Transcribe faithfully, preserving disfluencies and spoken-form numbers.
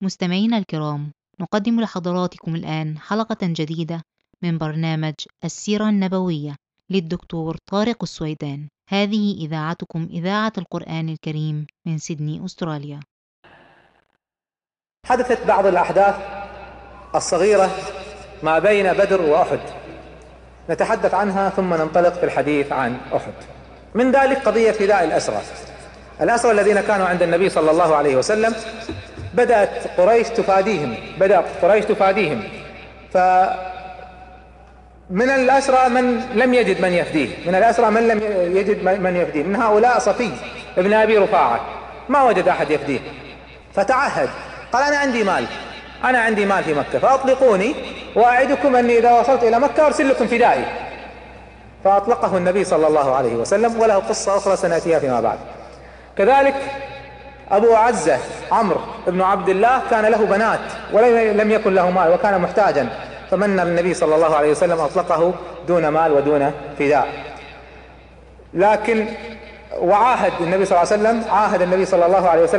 مستمعينا الكرام، نقدم لحضراتكم الآن حلقة جديدة من برنامج السيرة النبوية للدكتور طارق السويدان. هذه إذاعتكم إذاعة القرآن الكريم من سيدني أستراليا. حدثت بعض الأحداث الصغيرة ما بين بدر وأحد، نتحدث عنها ثم ننطلق في الحديث عن أحد. من ذلك قضية فداء الأسرى الأسرى الذين كانوا عند النبي صلى الله عليه وسلم. بدأت قريش تفاديهم بدأت قريش تفاديهم فمن الأسرى من لم يجد من يفديه من الأسرى من لم يجد من يفديه من هؤلاء صفي ابن أبي رفاعة ما وجد أحد يفديه، فتعهد قال: أنا عندي مال أنا عندي مال في مكة، فأطلقوني وأعدكم أني إذا وصلت إلى مكة أرسل لكم فدائي. فأطلقه النبي صلى الله عليه وسلم، وله قصة أخرى سنأتيها فيما بعد. كذلك أبو عزة عمرو بن عبد الله كان له بنات ولم يكن له مال وكان محتاجا، فمن النبي صلى الله عليه وسلم أطلقه دون مال ودون فداء. لكن وعاهد النبي صلى الله عليه وسلم عاهد النبي صلى الله عليه وسلم